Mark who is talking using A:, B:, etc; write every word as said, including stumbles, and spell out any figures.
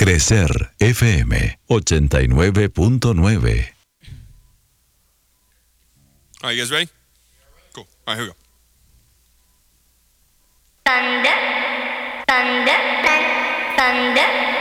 A: Crecer F M ochenta y nueve punto nueve.
B: Are you guys ready? Cool. All right, here we go.
C: Thunder, thunder, thunder, thunder.